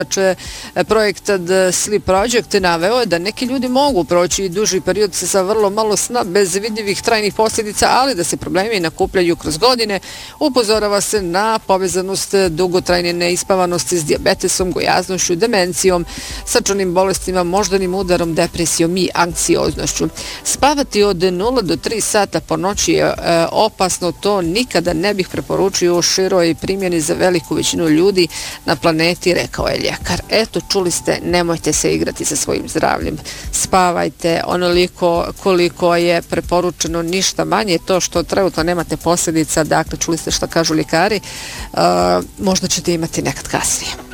Projekat Sleep Project naveo je da neki ljudi mogu proći duži period sa vrlo malo sna bez vidljivih trajnih posljedica, ali da se problemi nakupljaju kroz godine. Upozorava se na povezanost dugotrajne neispavanosti s dijabetesom, gojaznošću, demencijom, srčanim bolestima, moždanim udarom, depresijom i anksioznošću. Spavati od 0 do 3 sata po noći je opasno, to nikada ne bih preporučio u široj primjeni za veliku većinu ljudi na planeti, rekao je ljekar. Eto, čuli ste, nemojte se igrati sa svojim zdravljem. Spavajte onoliko koliko je preporučeno, ništa manje. To što trenutno nemate posljedica, dakle, čuli ste šta kažu ljekari, možda ćete imati nekad kasnije.